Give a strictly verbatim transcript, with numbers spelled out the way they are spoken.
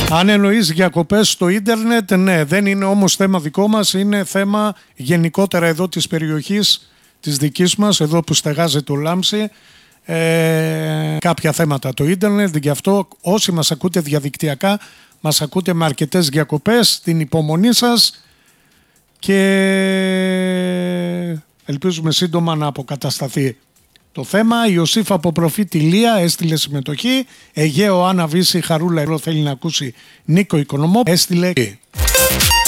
Αν εννοείς διακοπές στο ίντερνετ, ναι, δεν είναι όμως θέμα δικό μας, είναι θέμα γενικότερα εδώ της περιοχής της δικής μας, εδώ που στεγάζεται το Λάμψη. Ε, κάποια θέματα το ίντερνετ, γι' αυτό όσοι μας ακούτε διαδικτυακά, μας ακούτε με αρκετές διακοπές, την υπομονή σας και ελπίζουμε σύντομα να αποκατασταθεί το θέμα. Η Ιωσήφ από Προφήτη Λία έστειλε συμμετοχή. Αιγαίο Άννα Βύση Χαρούλα Ερώ θέλει να ακούσει Νίκο Οικονομόπουλο. Έστειλε.